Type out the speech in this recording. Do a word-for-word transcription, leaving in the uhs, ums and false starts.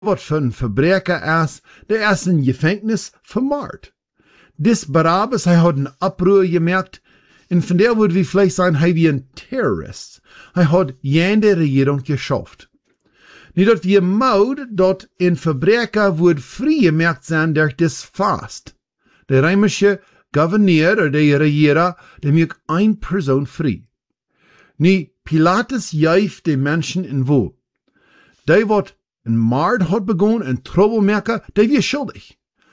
wat van Verbrecher is, der is in Gefängnis vermoord. Dis Barabbas, hij had een oproer gemerkt, en van der wordt wie vielleicht sagen, hij wie een terrorist. Hij had jende regering geschafft. Nu dat wir moud, dat een Verbrecher wordt vrijgemerkt zijn durch dis fast. De rijmische gouverneur, oder de regierer, der maakt een persoon vrij. Nu, Pilatus juift de mensen in wo. Die wat een moord had begonnen, een troublemaker, die weer schuldig.